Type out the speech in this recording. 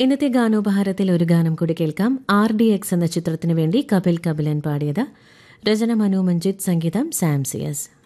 ഇന്നത്തെ ഗാനോപഹാരത്തിൽ ഒരു ഗാനം കൂടി കേൾക്കാം. RDX എന്ന ചിത്രത്തിനു വേണ്ടി കപിൽ കപിലൻ പാടിയത്. രചന മനു മഞ്ജിത്ത്, സംഗീതം സാം സിയസ്.